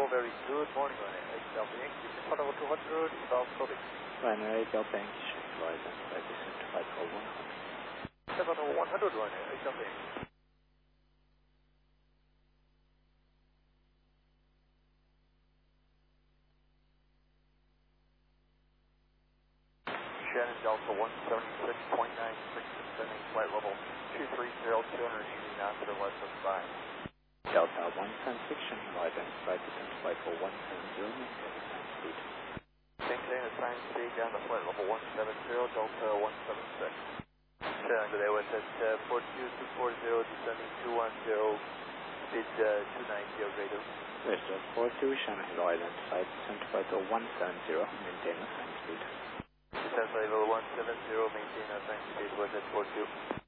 very good morning, runway 8 Delta Yankee, Delta 200, South Kobe. Runway 8 Delta Yankee, rise and flight descent to flight level 100. 7100, runway 8 Delta Yankee. Shannon Delta 176.96, descending flight level 230, 280 knots or less than 5. Delta 176, Shannon, rise and flight descent to flight level 170, maintain assigned speed. Maintain assigned speed down to flight level 170, Delta 176. Shannon, good day, with at 42240, descending 210, speed 290, greater. West 42, Shannon, rise and flight descent to flight level 170, maintain assigned speed. Descent flight level 170, maintain assigned speed with at 42.